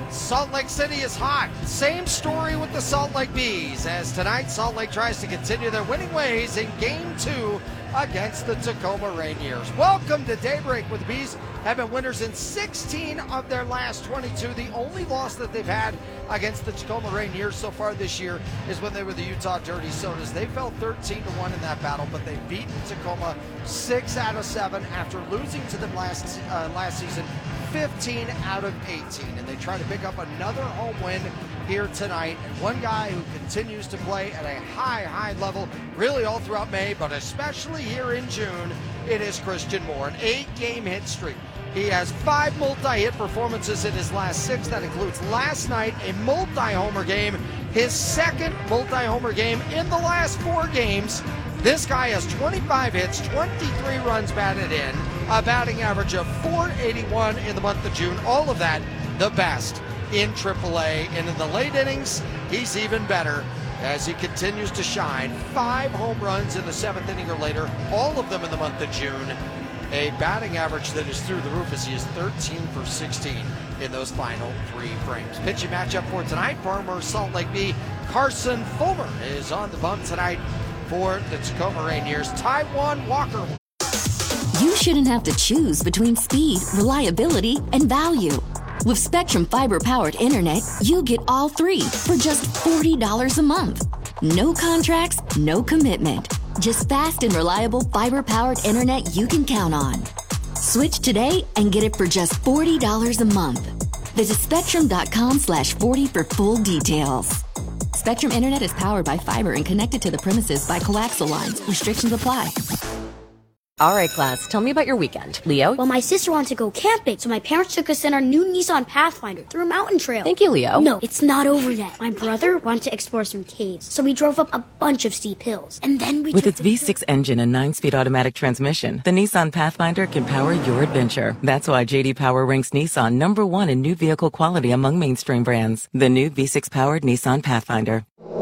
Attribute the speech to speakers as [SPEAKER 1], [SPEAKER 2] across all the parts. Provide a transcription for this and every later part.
[SPEAKER 1] Salt Lake City is hot. Same story with the Salt Lake Bees, as tonight Salt Lake tries to continue their winning ways in Game 2 against the Tacoma Rainiers. Welcome to Daybreak, with the Bees have been winners in 16 of their last 22. The only loss that they've had against the Tacoma Rainiers so far this year is when they were the Utah Dirty Sodas. They fell 13-1 in that battle, but they've beaten Tacoma 6 out of 7 after losing to them last season 15 out of 18. And they try to pick up another home win here tonight. And one guy who continues to play at a high level, really all throughout May, but especially here in June, it is Christian Moore. An 8-game hit streak. He has 5 multi-hit performances in his last 6. That includes last night, a multi-homer game, his second multi-homer game in the last 4 games. This guy has 25 hits, 23 runs batted in, a batting average of .481 in the month of June. All of that, the best in AAA. And in the late innings, he's even better as he continues to shine. 5 home runs in the 7th inning or later, all of them in the month of June. A batting average that is through the roof, as he is 13 for 16 in those final 3 frames. Pitching matchup for tonight, former Salt Lake Bee Carson Fulmer is on the bump tonight for the Tacoma Rainiers. Taijuan Walker.
[SPEAKER 2] You shouldn't have to choose between speed, reliability, and value. With Spectrum Fiber-powered internet, you get all 3 for just $40 a month. No contracts, no commitment. Just fast and reliable fiber-powered internet you can count on. Switch today and get it for just $40 a month. Visit spectrum.com/40 for full details. Spectrum Internet is powered by fiber and connected to the premises by coaxial lines. Restrictions apply.
[SPEAKER 3] All right, class, tell me about your weekend. Leo?
[SPEAKER 4] Well, my sister wanted to go camping, so my parents took us in our new Nissan Pathfinder through a mountain trail.
[SPEAKER 3] Thank you, Leo.
[SPEAKER 4] No, it's not over yet. My brother wanted to explore some caves, so we drove up a bunch of steep hills. And then we
[SPEAKER 5] With its V6 engine and 9-speed automatic transmission, the Nissan Pathfinder can power your adventure. That's why J.D. Power ranks Nissan number 1 in new vehicle quality among mainstream brands. The new V6-powered Nissan Pathfinder.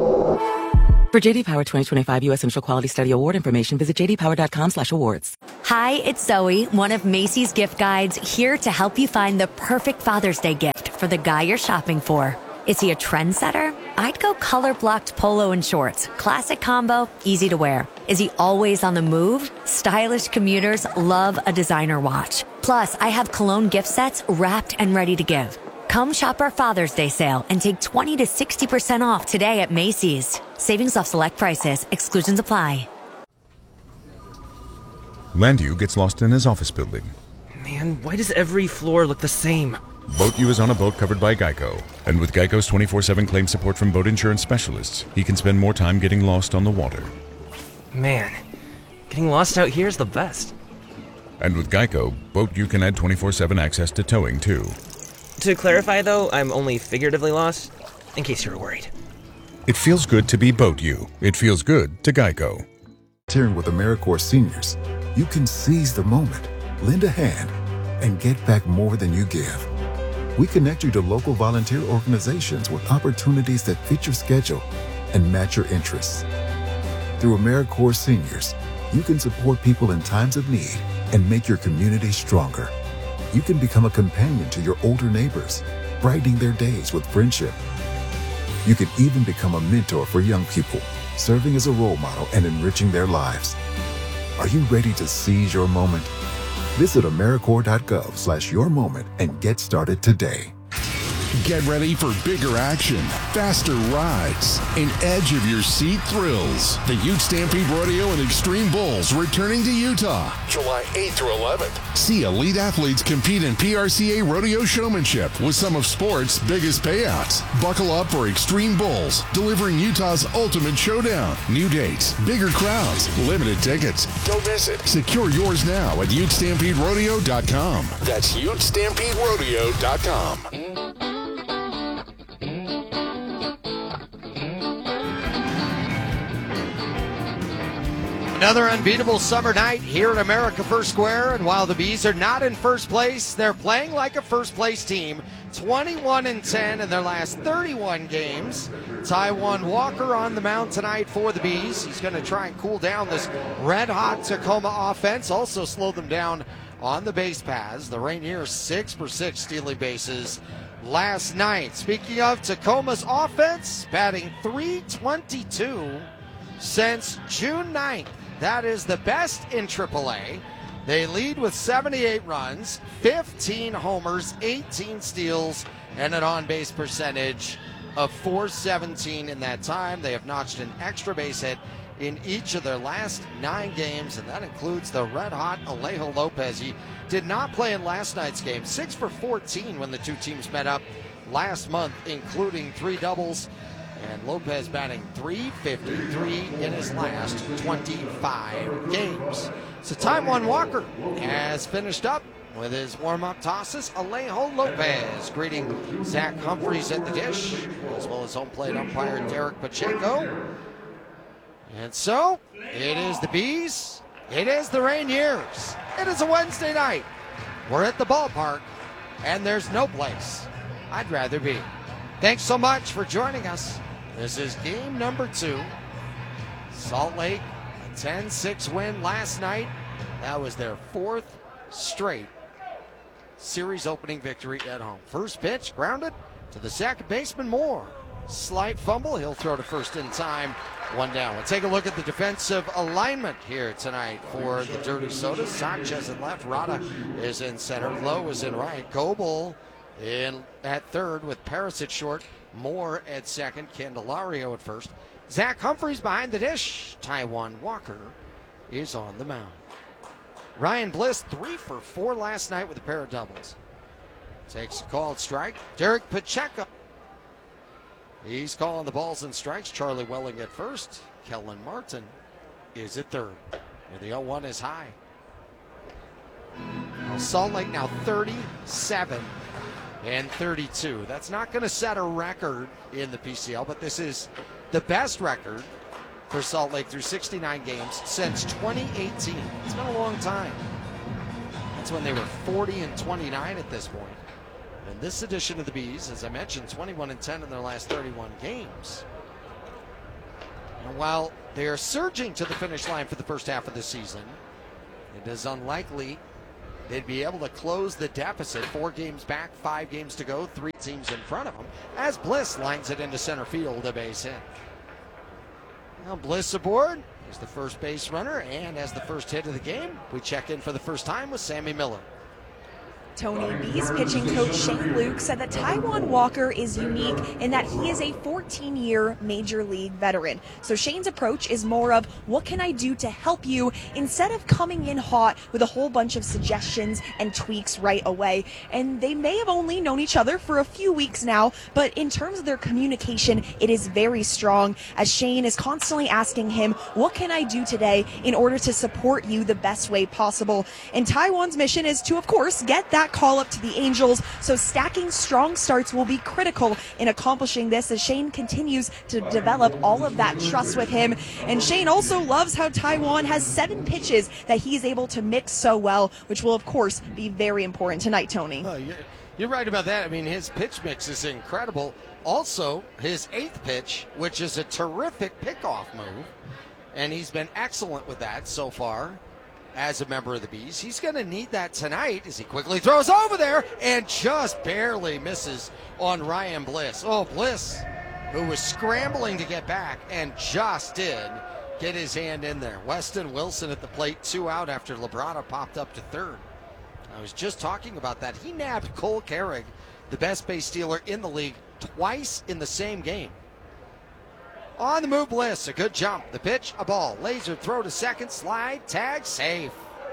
[SPEAKER 5] For J.D. Power 2025 U.S. Initial Quality Study Award information, visit jdpower.com/awards.
[SPEAKER 3] Hi, it's Zoe, one of Macy's gift guides, here to help you find the perfect Father's Day gift for the guy you're shopping for. Is he a trendsetter? I'd go color-blocked polo and shorts. Classic combo, easy to wear. Is he always on the move? Stylish commuters love a designer watch. Plus, I have cologne gift sets wrapped and ready to give. Come shop our Father's Day sale and take 20 to 60% off today at Macy's. Savings off select prices. Exclusions apply.
[SPEAKER 6] Landu gets lost in his office building.
[SPEAKER 7] Man, why does every floor look the same?
[SPEAKER 6] BoatU is on a boat covered by Geico. And with Geico's 24/7 claim support from boat insurance specialists, he can spend more time getting lost on the water.
[SPEAKER 7] Man, getting lost out here is the best.
[SPEAKER 6] And with Geico, BoatU can add 24/7 access to towing, too.
[SPEAKER 7] To clarify, though, I'm only figuratively lost, in case you were worried.
[SPEAKER 6] It feels good to be BoatU. It feels good to Geico.
[SPEAKER 8] Volunteering with AmeriCorps seniors, you can seize the moment, lend a hand, and get back more than you give. We connect you to local volunteer organizations with opportunities that fit your schedule and match your interests. Through AmeriCorps seniors, you can support people in times of need and make your community stronger. You can become a companion to your older neighbors, brightening their days with friendship. You can even become a mentor for young people, serving as a role model and enriching their lives. Are you ready to seize your moment? Visit AmeriCorps.gov/yourmoment and get started today.
[SPEAKER 9] Get ready for bigger action, faster rides, and edge-of-your-seat thrills. The Ute Stampede Rodeo and Extreme Bulls returning to Utah, July 8th through 11th. See elite athletes compete in PRCA rodeo showmanship with some of sport's biggest payouts. Buckle up for Extreme Bulls, delivering Utah's ultimate showdown. New dates, bigger crowds, limited tickets. Don't miss it. Secure yours now at UtestampedeRodeo.com. That's UtestampedeRodeo.com.
[SPEAKER 1] Another unbeatable summer night here at America First Square, and while the Bees are not in first place, they're playing like a first-place team. 21-10 in their last 31 games. Taijuan Walker on the mound tonight for the Bees. He's going to try and cool down this red-hot Tacoma offense, also slow them down on the base paths. The Rainiers 6 for 6 stealing bases last night. Speaking of Tacoma's offense, batting .322 since June 9th. That is the best in AAA. They lead with 78 runs, 15 homers, 18 steals, and an on-base percentage of .417 in that time. They have notched an extra base hit in each of their last 9 games, and that includes the red-hot Alejo Lopez. He did not play in last night's game. 6 for 14 when the two teams met up last month, including 3 doubles. And Lopez batting .353 in his last 25 games. So Taijuan Walker has finished up with his warm-up tosses. Alejo Lopez greeting Zach Humphreys at the dish, as well as home plate umpire Derek Pacheco. And so, it is the Bees, it is the Rainiers. It is a Wednesday night. We're at the ballpark, and there's no place I'd rather be. Thanks so much for joining us. This is game number 2. Salt Lake, a 10-6 win last night. That was their 4th straight series opening victory at home. First pitch grounded to the second baseman Moore. Slight fumble. He'll throw to first in time. 1 down. We'll take a look at the defensive alignment here tonight for the Dirty Sodas. Sanchez in left. Rada is in center. Lowe is in right. Goebel in at third with Paris at short. Moore at second, Candelario at first. Zach Humphreys behind the dish. Taijuan Walker is on the mound. Ryan Bliss 3 for 4 last night with a pair of doubles. Takes a called strike. Derek Pacheco. He's calling the balls and strikes. Charlie Welling at first. Kellen Martin is at third. And the 0-1 is high. Salt Lake now 37 and 32. That's not going to set a record in the PCL, but this is the best record for Salt Lake through 69 games since 2018. It's been a long time. That's when they were 40 and 29 at this point. And this edition of the Bees, as I mentioned, 21 and 10 in their last 31 games. And while they are surging to the finish line for the first half of the season, it is unlikely they'd be able to close the deficit. 4 games back, 5 games to go, 3 teams in front of them, as Bliss lines it into center field, a base hit. Now Bliss aboard. He's the first base runner, and as the first hit of the game, we check in for the first time with Sammy Miller.
[SPEAKER 10] Tony, Bees pitching coach Shane Luke said that Taijuan Walker is unique in that he is a 14-year Major League veteran. So Shane's approach is more of, what can I do to help you, instead of coming in hot with a whole bunch of suggestions and tweaks right away. And they may have only known each other for a few weeks now, but in terms of their communication, it is very strong, as Shane is constantly asking him, what can I do today in order to support you the best way possible? And Taijuan's mission is to, of course, get that call up to the Angels, so stacking strong starts will be critical in accomplishing this as Shane continues to develop all of that trust with him. And Shane also loves how Taijuan has 7 pitches that he's able to mix so well, which will of course be very important tonight, Tony.
[SPEAKER 1] You're right about that. I mean, his pitch mix is incredible. Also, his 8th pitch, which is a terrific pickoff move, and he's been excellent with that so far as a member of the Bees. He's going to need that tonight as he quickly throws over there and just barely misses on Ryan Bliss. Oh, Bliss, who was scrambling to get back and just did get his hand in there. Weston Wilson at the plate, 2 out after Labrada popped up to third. I was just talking about that. He nabbed Cole Carrig, the best base stealer in the league, twice in the same game. On the move, Bliss, a good jump. The pitch, a ball. Laser throw to second, slide, tag, safe.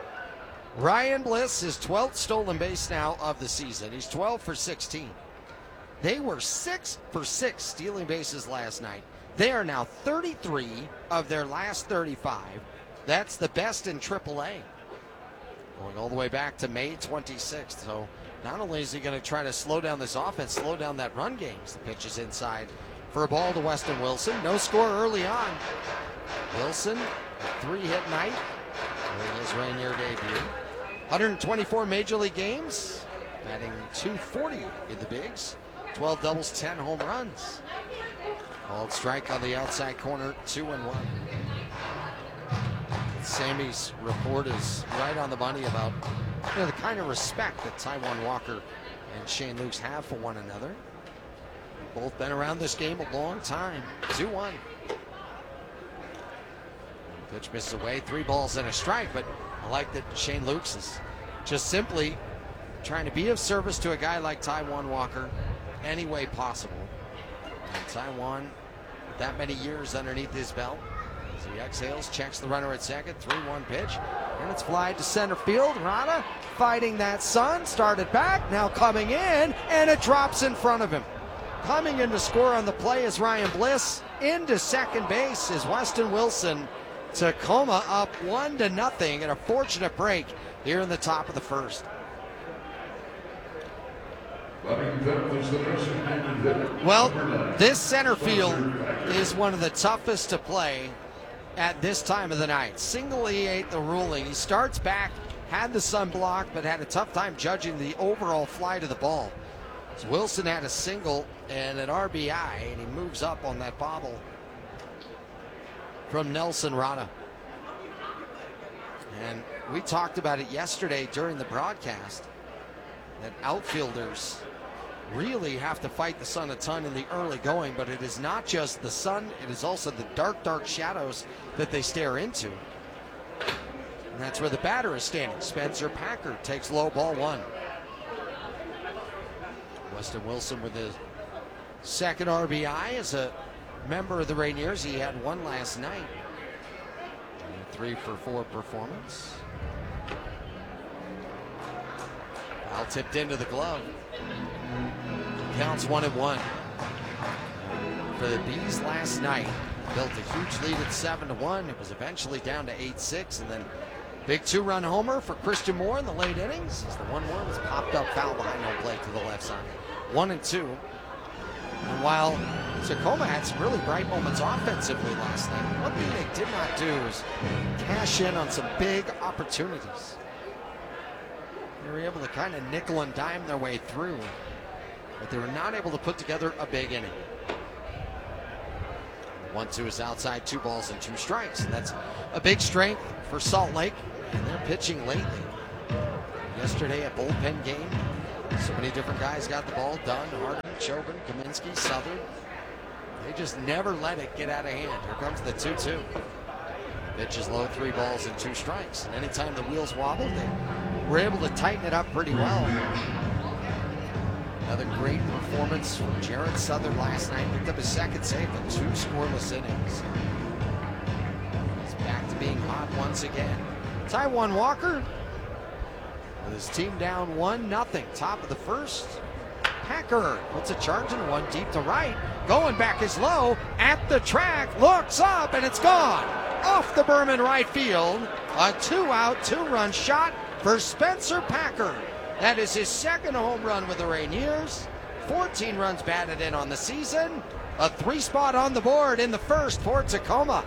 [SPEAKER 1] Ryan Bliss, his 12th stolen base now of the season. He's 12 for 16. They were 6 for 6 stealing bases last night. They are now 33 of their last 35. That's the best in AAA. Going all the way back to May 26th. So not only is he going to try to slow down this offense, slow down that run game. The pitch is inside for a ball to Weston Wilson. No score early on. Wilson, a 3-hit night during his Rainier debut. 124 Major League games, batting .240 in the bigs. 12 doubles, 10 home runs. Called strike on the outside corner, 2-1. Sammy's report is right on the money about the kind of respect that Taijuan Walker and Shane Lukes have for one another. Both been around this game a long time. 2-1. Pitch misses away, 3 balls and a strike, but I like that Shane Lukes is just simply trying to be of service to a guy like Taijuan Walker any way possible. And Taijuan, with that many years underneath his belt, as he exhales, checks the runner at second, 3-1 pitch, and it's fly to center field. Rana fighting that sun, started back, now coming in, and it drops in front of him. Coming in to score on the play is Ryan Bliss. Into second base is Weston Wilson. Tacoma up 1-0, and a fortunate break here in the top of the first. Well, this center field is one of the toughest to play at this time of the night. Single he ate the ruling. He starts back, had the sun blocked, but had a tough time judging the overall flight of the ball. So Wilson had a single and an RBI, and he moves up on that bobble from Nelson Rana. And we talked about it yesterday during the broadcast, that outfielders really have to fight the sun a ton in the early going, but it is not just the sun, it is also the dark shadows that they stare into. And that's where the batter is standing. Spencer Packard takes low, ball 1. Weston Wilson with his second RBI as a member of the Rainiers. He had 1 last night. 3 for 4 performance. Foul tipped into the glove. Counts 1-1. For the Bees last night, built a huge lead at 7-1. It was eventually down to 8-6, and then big 2-run homer for Christian Moore in the late innings as the 1-1 was popped up foul behind home plate to the left side. 1-2. And while Tacoma had some really bright moments offensively last night, one thing they did not do is cash in on some big opportunities. They were able to kind of nickel and dime their way through, but they were not able to put together a big inning. 1-2 is outside, 2 balls and 2 strikes. And that's a big strength for Salt Lake, and they're pitching lately. Yesterday, a bullpen game. So many different guys got the ball done. Hardin, Chauvin, Kaminsky, Southern. They just never let it get out of hand. Here comes the 2-2. Pitch is low, 3 balls and 2 strikes. And anytime the wheels wobbled, they were able to tighten it up pretty well. Another great performance from Jared Southern last night. Picked up his second save in 2 scoreless innings. He's back to being hot once again. Taijuan Walker with his team down 1-0. Top of the first. Packer puts a charge in 1 deep to right. Going back is low at the track. Looks up and it's gone. Off the Berman right field. A 2-out, 2-run shot for Spencer Packer. That is his second home run with the Rainiers. 14 runs batted in on the season. A 3-spot on the board in the first for Tacoma.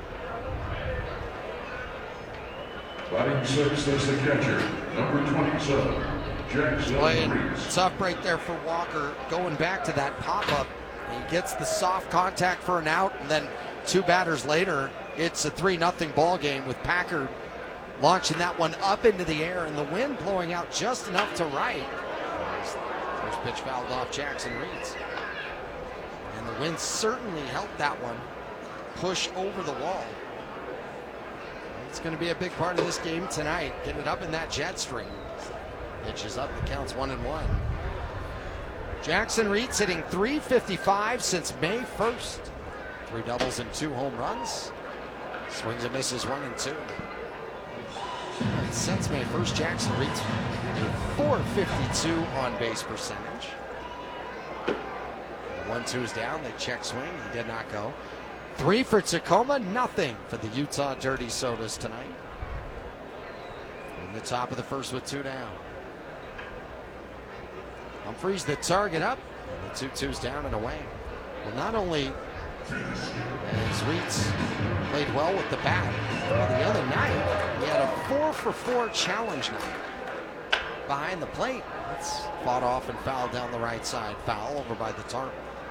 [SPEAKER 11] Batting 6th is the catcher, number 27, Jackson.
[SPEAKER 1] Tough break there for Walker. Going back to that pop-up, he gets the soft contact for an out, and then 2 batters later, it's a 3-0 ball game with Packard launching that one up into the air and the wind blowing out just enough to right. First pitch fouled off Jackson Reeds. And the wind certainly helped that one push over the wall. It's going to be a big part of this game tonight. Get it up in that jet stream. Pitch is up, the count's 1-1. Jackson Reeds hitting .355 since May 1st. 3 doubles and 2 home runs. Swings and misses 1 and 2. And since May 1st, Jackson Reeds a .452 on base percentage. 1-2 is down. They check swing. He did not go. 3 for Tacoma, nothing for the Utah Dirty Sodas tonight. In the top of the first with 2 down. Humphreys the target up. And the 2-2's down and away. Well, not only as Reeds played well with the bat, well, the other night he had a 4-for-4 challenge night behind the plate. That's fought off and fouled down the right side. Foul over by the tarp.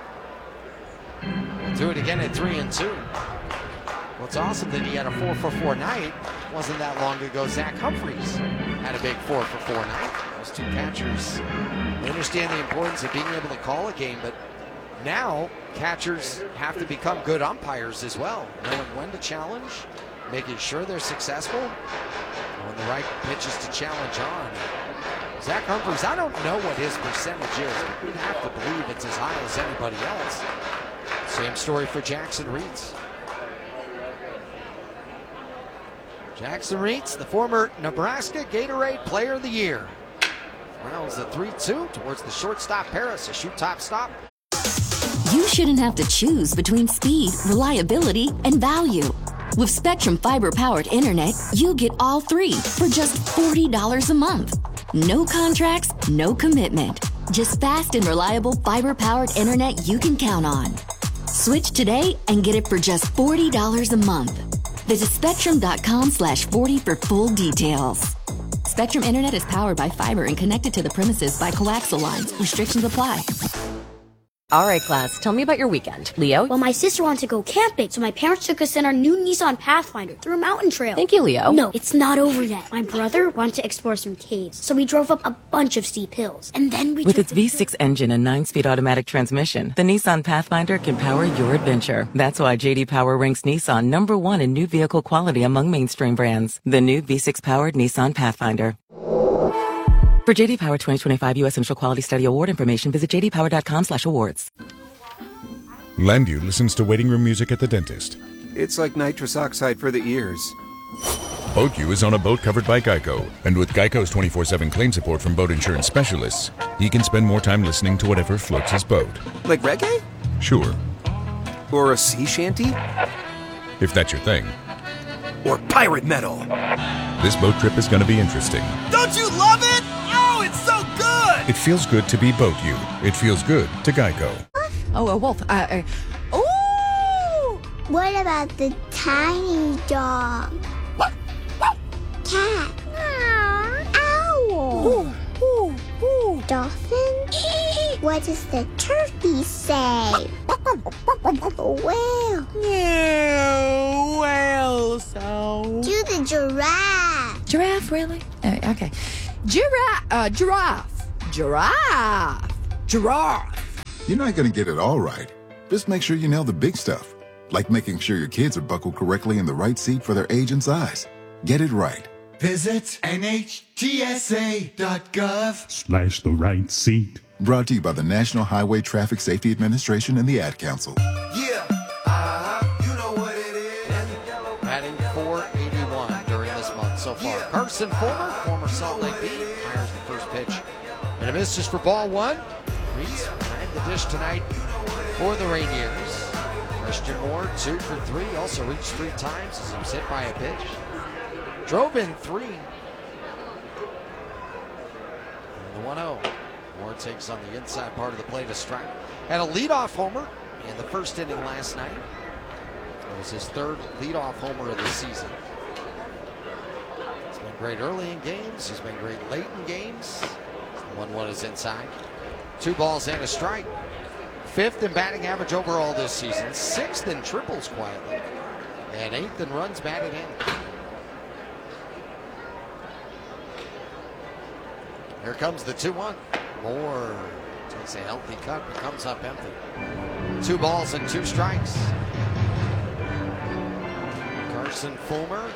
[SPEAKER 1] We'll do it again at 3-2. Well, it's awesome that he had a 4-for-4 night. Wasn't that long ago Zach Humphreys had a big 4-for-4 night. Those two catchers, they understand the importance of being able to call a game, but now catchers have to become good umpires as well, knowing when to challenge, making sure they're successful, when the right pitches to challenge on. Zach Humphreys, I don't know what his percentage is, but we'd have to believe it's as high as anybody else. Same story for Jackson Reitz. Jackson Reitz, the former Nebraska Gatorade Player of the Year. Rounds the 3-2 towards the shortstop Paris, a shoot top stop.
[SPEAKER 2] You shouldn't have to choose between speed, reliability, and value. With Spectrum fiber-powered internet, you get all three for just $40 a month. No contracts, no commitment. Just fast and reliable fiber-powered internet you can count on. Switch today and get it for just $40 a month. Visit spectrum.com/40 for full details. Spectrum Internet is powered by fiber and connected to the premises by coaxial lines. Restrictions apply.
[SPEAKER 3] All right, class, tell me about your weekend. Leo?
[SPEAKER 4] Well, my sister wanted to go camping, so my parents took us in our new Nissan Pathfinder through a mountain trail.
[SPEAKER 3] Thank you, Leo.
[SPEAKER 4] No, it's not over yet. My brother wanted to explore some caves, so we drove up a bunch of steep hills. And then we
[SPEAKER 5] With its V6 engine and 9-speed automatic transmission, the Nissan Pathfinder can power your adventure. That's why J.D. Power ranks Nissan #1 in new vehicle quality among mainstream brands. The new V6-powered Nissan Pathfinder. For J.D. Power 2025 U.S. Central Quality Study Award information, visit jdpower.com/awards.
[SPEAKER 6] Landview listens to waiting room music at the dentist.
[SPEAKER 12] It's like nitrous oxide for the ears.
[SPEAKER 6] BoatU is on a boat covered by Geico. And with Geico's 24/7 claim support from boat insurance specialists, he can spend more time listening to whatever floats his boat.
[SPEAKER 12] Like reggae?
[SPEAKER 6] Sure.
[SPEAKER 12] Or a sea shanty?
[SPEAKER 6] If that's your thing.
[SPEAKER 12] Or pirate metal.
[SPEAKER 6] This boat trip is going to be interesting.
[SPEAKER 13] Don't you love it? Oh, it's so good!
[SPEAKER 6] It feels good to be BoatU. It feels good to Geico.
[SPEAKER 14] Oh, a wolf.
[SPEAKER 15] Ooh! What about the tiny dog? Cat. Owl. Dolphin. What does the turkey say? Whale.
[SPEAKER 14] Yeah, whale sound.
[SPEAKER 15] Do the giraffe.
[SPEAKER 14] Giraffe, really? Okay. Giraffe.
[SPEAKER 8] You're not going to get it all right. Just make sure you nail the big stuff, like making sure your kids are buckled correctly in the right seat for their age and size. Get it right.
[SPEAKER 13] Visit NHTSA.gov/
[SPEAKER 16] the right seat.
[SPEAKER 8] Brought to you by the National Highway Traffic Safety Administration and the Ad Council.
[SPEAKER 13] Yeah, you know what it is.
[SPEAKER 1] Batting .481 during this month so far. Carson Fulmer, former Salt Lake Bee, fires the first pitch. And a miss just for ball one. Reitz behind the dish tonight for the Rainiers. Christian Moore, 2 for 3. Also reached 3 times as he was hit by a pitch. Drove in 3. And the 1-0. Moore takes on the inside part of the plate, a strike. Had a leadoff homer in the first inning last night. It was his 3rd leadoff homer of the season. He's been great early in games. He's been great late in games. 1-1 is inside. 2 balls and a strike. 5th in batting average overall this season. 6th in triples quietly. And 8th in runs batted in. Here comes the 2-1. Moore takes a healthy cut, but comes up empty. 2 balls and 2 strikes. Carson Fulmer,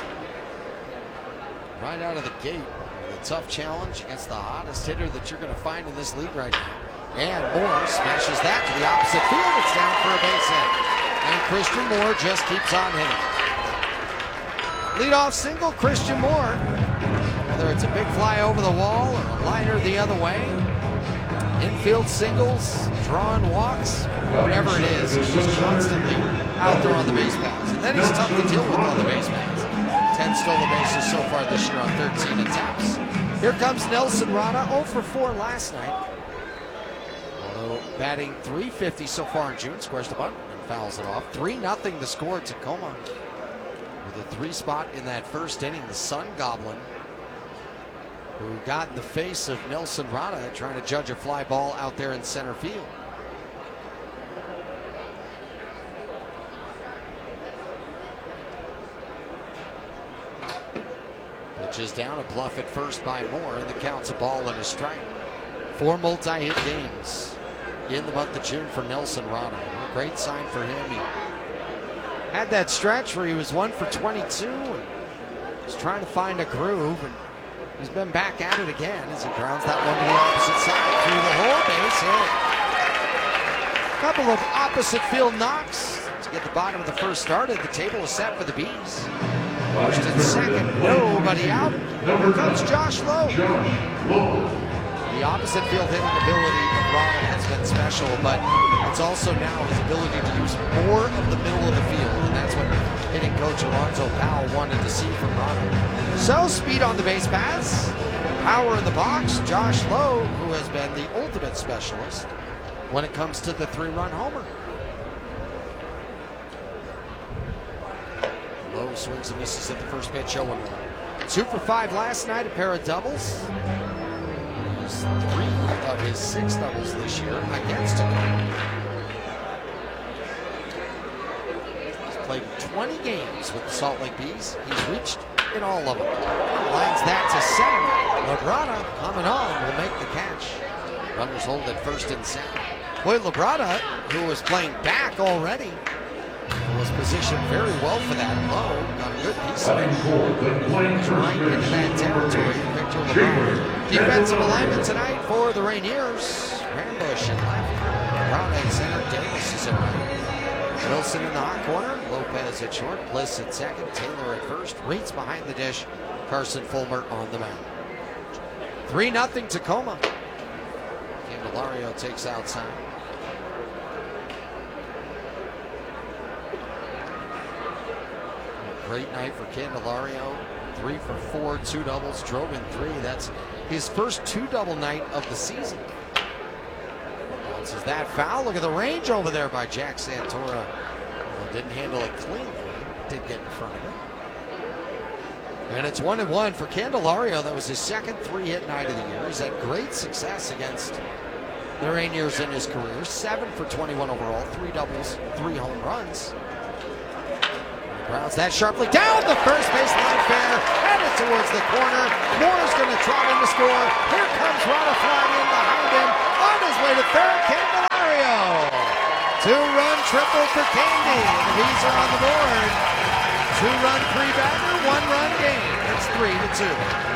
[SPEAKER 1] right out of the gate, with a tough challenge against the hottest hitter that you're going to find in this league right now. And Moore smashes that to the opposite field. It's down for a base hit. And Christian Moore just keeps on hitting. Leadoff single, Christian Moore. Whether it's a big fly over the wall or a liner the other way, infield singles, drawing walks, whatever it is, he's just constantly out there on the base paths. And then he's tough to deal with on the base paths. 10 stolen bases so far this year on 13 attempts. Here comes Nelson Rada, 0 for 4 last night. Although batting .350 so far in June, squares the bunt and fouls it off. 3-0 the score at Tacoma. With a 3 spot in that first inning, the Sun Goblin, who got in the face of Nelson Rada trying to judge a fly ball out there in center field. Switches down a bluff at first by Moore, and the count's a ball and a strike. 4 multi-hit games in the month of June for Nelson Rada. Great sign for him. He had that stretch where he was 1 for 22 and was trying to find a groove, and he's been back at it again as he grounds that one to the opposite side through the hole. Base hit. A couple of opposite field knocks to get the bottom of the first started. The table is set for the Bees. First and second, nobody out. Here comes Josh Lowe. The opposite field hitting ability of Rada has been special, but it's also now his ability to use more of the middle of the field, and that's what hitting coach Alonzo Powell wanted to see from Rada. So speed on the base paths, power in the box. Josh Lowe, who has been the ultimate specialist when it comes to the 3-run homer. Lowe swings and misses at the first pitch, 0-1. 2 for 5 last night, a pair of doubles. 3 of his 6 doubles this year against him. He's played 20 games with the Salt Lake Bees. He's reached in all of them. Lines that to center. Labrada coming on will make the catch. Runners hold at first and second. Boy, Labrada, who was playing back already, was positioned very well for that. Lowe got a good piece of it. Right into that territory. Victor Labrada. Defensive alignment tonight for the Rainiers. Rambush in left. Brown at center. Davis is in right. Wilson in the hot corner. Lopez at short. Bliss at second. Taylor at first. Reitz behind the dish. Carson Fulmer on the mound. 3-0 Tacoma. Candelario takes outside. Great night for Candelario. 3 for 4, 2 doubles, drove in 3. That's his first 2-double night of the season. Bounces that foul. Look at the range over there by Jack Santora. Well, didn't handle it cleanly. Did get in front of it. And it's 1-1 for Candelario. That was his second 3-hit night of the year. He's had great success against the Rainiers in his career. 7 for 21 overall, 3 doubles, 3 home runs. Grounds that sharply down the first baseline fair, headed towards the corner. Moore's going to trot in to score. Here comes Rada flying in behind him. On his way to third, Candelario. 2-run triple for Candy. The Bees are on the board. 2-run three-bagger, 1-run game. It's 3-2.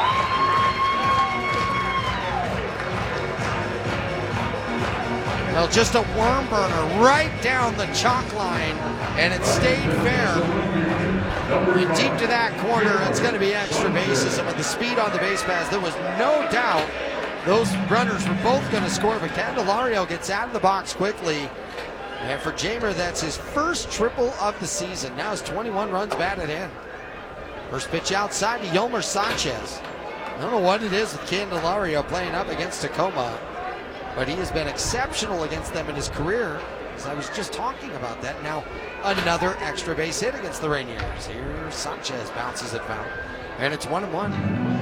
[SPEAKER 1] Well, just a worm burner right down the chalk line, and it stayed fair. Deep to that corner, it's going to be extra bases, and with the speed on the base pass, there was no doubt those runners were both going to score, but Candelario gets out of the box quickly. And for Jamer, that's his first triple of the season. Now his 21 runs batted in. First pitch outside to Yolmer Sanchez. I don't know what it is with Candelario playing up against Tacoma, but he has been exceptional against them in his career, as I was just talking about that. Now another extra base hit against the Rainiers. Here Sanchez bounces it foul, and it's 1-1.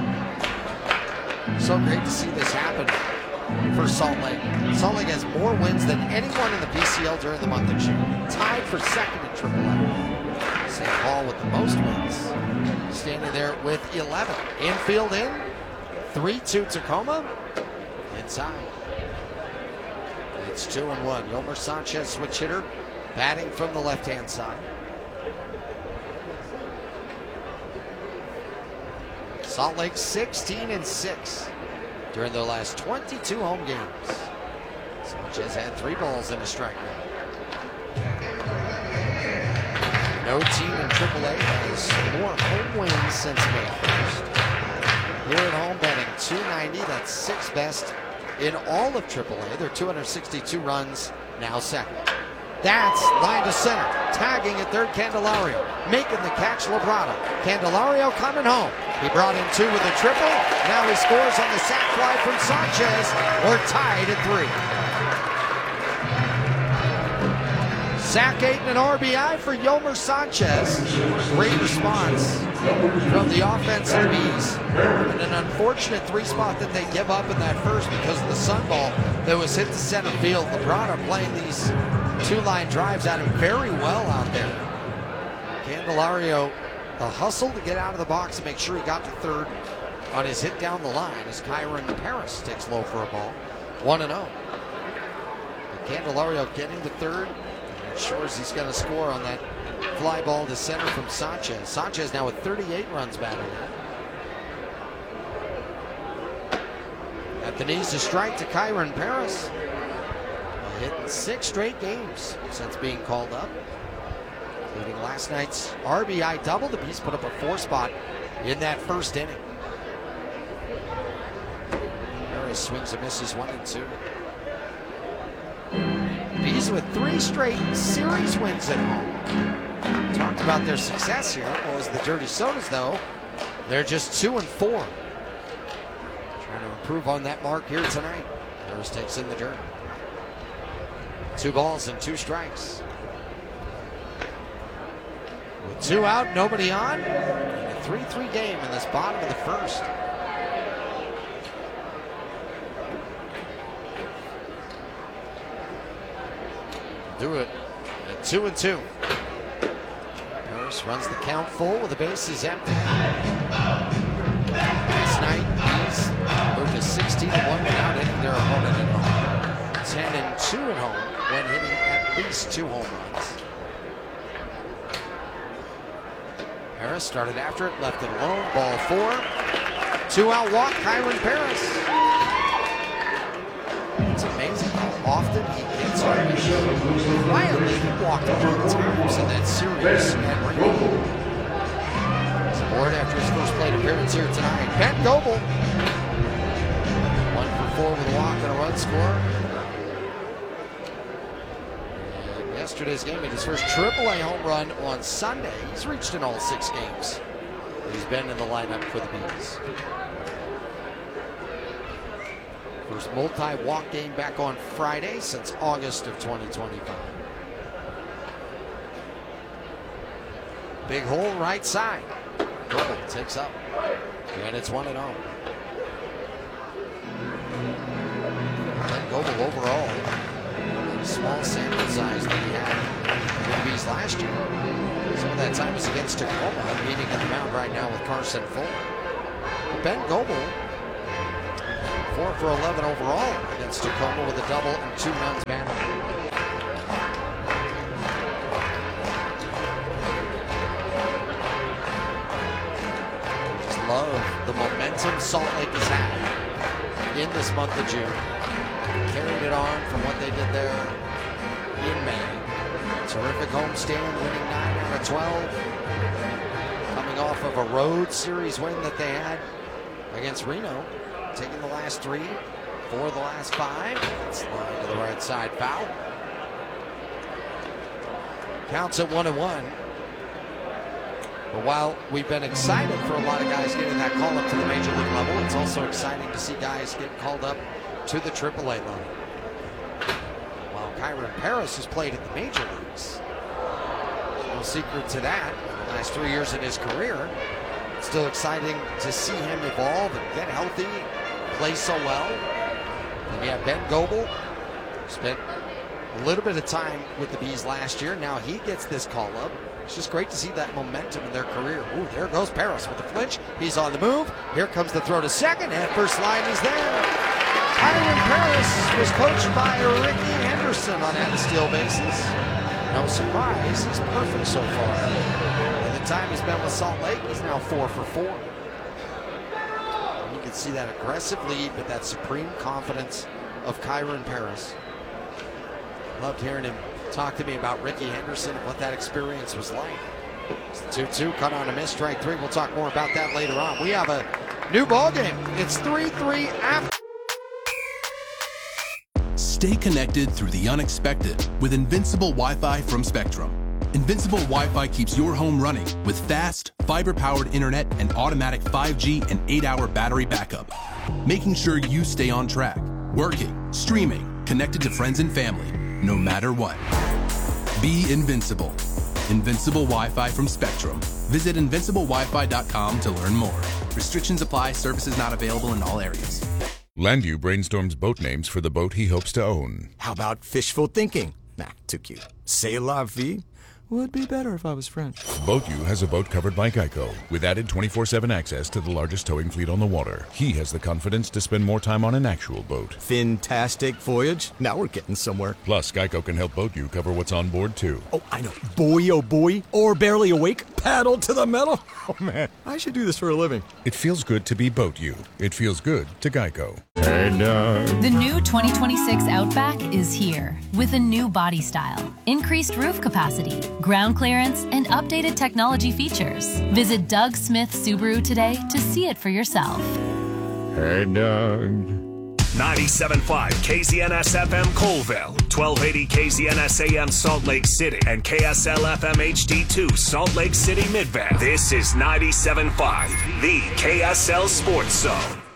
[SPEAKER 1] So great to see this happen for Salt Lake. Salt Lake has more wins than anyone in the PCL during the month of June. Tied for second in AAA. St. Paul with the most wins, standing there with 11. Infield in, 3-2 Tacoma. Inside. It's 2-1. Yolmer Sanchez, switch hitter, batting from the left-hand side. Salt Lake 16-6 during their last 22 home games. Sanchez had 3 balls and a strike. No team in AAA has more home wins since May 1st. Here at home, batting .290. That's 6th best in all of AAA. They're 262 runs, now second. That's line to center. Tagging at third, Candelario. Making the catch, Labrada. Candelario coming home. He brought in 2 with a triple. Now he scores on the sac fly from Sanchez. We're tied at 3. Sac 8 and an RBI for Yolmer Sanchez. Great response from the offense of the Bees. And an unfortunate 3 spot that they give up in that first because of the sun ball that was hit to center field. Labrada playing these 2-line drives at him very well out there. Candelario the hustle to get out of the box and make sure he got to third on his hit down the line as Kyron Paris takes low for a ball. 1-0. Candelario getting to third. And ensures he's going to score on that fly ball to center from Sanchez. Sanchez now with 38 runs batted in. At the knees to strike to Kyron Paris. Hit in 6 straight games since being called up, including last night's RBI double. The Bees put up a 4 spot in that first inning. Paris swings and misses 1 and 2. Bees with 3 straight series wins at home. Talked about their success here. What was the Dirty Sodas, though? They're just 2 and 4. Trying to improve on that mark here tonight. Paris takes in the dirt. 2 balls and 2 strikes. With 2 out, nobody on. And a 3-3 game in this bottom of the first. Do it at 2 and 2. Paris runs the count full with the bases empty. Last night, Bees moved to 16-1 without hitting their opponent at home. 10 and 2 at home when hitting at least 2 home runs. Paris started after it, left it alone. Ball 4. 2 out walk, Kyron Paris. It's amazing how often he gets on. Quietly, he walked a lot of times in that series at Ringo. Aboard after his first plate appearance here tonight. Ben Goebel. 1 for 4 with a walk and a run score. Yesterday's game made his first AAA home run on Sunday. He's reached in all 6 games. He's been in the lineup for the Bees. First multi-walk game back on Friday since August of 2025. Big hole right side. Goebel takes up. And it's 1-0. And Goebel overall, a small sample size that he had with the Bees last year. Some of that time was against Tacoma, meeting at the mound right now with Carson Fuller. Ben Goebel, 4 for 11 overall against Tacoma with a double and 2 runs batted. Just love the momentum Salt Lake has had in this month of June. Carried it on from what they did there in May. Terrific homestand, winning 9 out of 12. Coming off of a road series win that they had against Reno. Taking the last 3 for the last 5. That's line to the right side, foul. Counts at 1-1. But while we've been excited for a lot of guys getting that call up to the major league level, it's also exciting to see guys get called up to the AAA level. While Kyron Paris has played at the major leagues, there's no secret to that. In the last 3 years in his career, it's still exciting to see him evolve and get healthy, play so well. And you have Ben Goebel, spent a little bit of time with the Bees last year. Now he gets this call up. It's just great to see that momentum in their career. Ooh, there goes Paris with the flinch. He's on the move. Here comes the throw to second, and first line is there. Kyron Paris was coached by Ricky Henderson on that steal bases. No surprise, he's perfect so far. In the time he's been with Salt Lake, he's now 4 for 4. You can see that aggressive lead, but that supreme confidence of Kyron Paris. Loved hearing him talk to me about Ricky Henderson and what that experience was like. It's the 2-2, cut on a miss, strike 3. We'll talk more about that later on. We have a new ball game. It's 3-3 after.
[SPEAKER 16] Stay connected through the unexpected with Invincible Wi-Fi from Spectrum. Invincible Wi-Fi keeps your home running with fast, fiber-powered internet and automatic 5G and 8-hour battery backup, making sure you stay on track, working, streaming, connected to friends and family, no matter what. Be invincible. Invincible Wi-Fi from Spectrum. Visit invinciblewifi.com to learn more. Restrictions apply. Services not available in all areas.
[SPEAKER 6] Landu brainstorms boat names for the boat he hopes to own.
[SPEAKER 17] How about fishful thinking? Nah, too cute. C'est la vie. Would be better if I was French.
[SPEAKER 6] Boat U has a boat covered by Geico, with added 24/7 access to the largest towing fleet on the water. He has the confidence to spend more time on an actual boat.
[SPEAKER 18] Fantastic voyage. Now we're getting somewhere.
[SPEAKER 6] Plus, Geico can help Boat U cover what's on board, too.
[SPEAKER 18] Oh, I know. Boy, oh boy. Or barely awake. Paddle to the metal. Oh, man. I should do this for a living.
[SPEAKER 6] It feels good to be Boat U. It feels good to Geico.
[SPEAKER 19] The new 2026 Outback is here with a new body style, increased roof capacity, ground clearance, and updated technology features. Visit Doug Smith Subaru today to see it for yourself.
[SPEAKER 20] Hey, Doug. 97.5 KZNS FM Colville, 1280 KZNS AM Salt Lake City, and KSL FM HD2 Salt Lake City Midvale. This is 97.5, the KSL Sports Zone.